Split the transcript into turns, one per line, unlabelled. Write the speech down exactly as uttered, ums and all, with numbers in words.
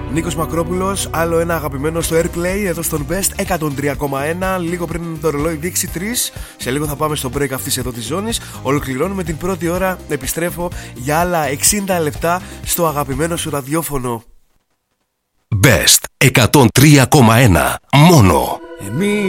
Νίκος Μακρόπουλος, άλλο ένα αγαπημένο στο Airplay εδώ στον Best εκατόν τρία κόμμα ένα. Λίγο πριν το ρολόι δείξει τρεις. Σε λίγο θα πάμε στο break αυτής εδώ της ζώνης. Ολοκληρώνουμε την πρώτη ώρα. Επιστρέφω για άλλα εξήντα λεπτά στο αγαπημένο σου ραδιόφωνο.
Best εκατόν τρία κόμμα ένα. Μόνο.
Εμείς